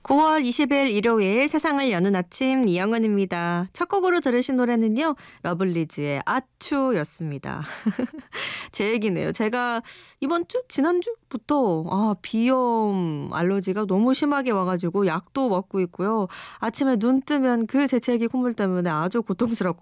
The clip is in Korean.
9월 20일 일요일 세상을 여는 아침 이영은입니다. 첫 곡으로 들으신 노래는요. 러블리즈의 아추였습니다. 제 얘기네요. 제가 이번 주? 지난주부터 비염 알러지가 너무 심하게 와가지고 약도 먹고 있고요. 아침에 눈 뜨면 그 재채기 콧물 때문에 아주 고통스럽고